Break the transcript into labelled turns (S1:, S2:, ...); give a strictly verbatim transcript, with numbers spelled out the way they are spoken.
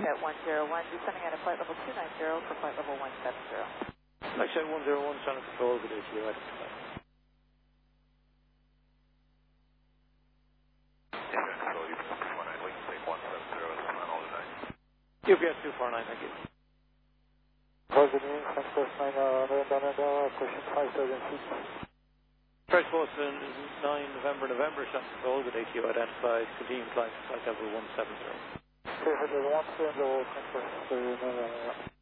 S1: at one zero one, descending at a flight level two nine zero for flight level one seven zero.
S2: Flight one zero one, channel control, good A T O identified. U P S two four nine, thank you.
S3: Positive, Concourse nine, uh, November, November, pushing five thousand feet.
S2: First Boston, nine November, November, channel control, good A T O identified, continue flight, flight level one seven zero.
S3: Okay, one seven zero, Concourse, uh,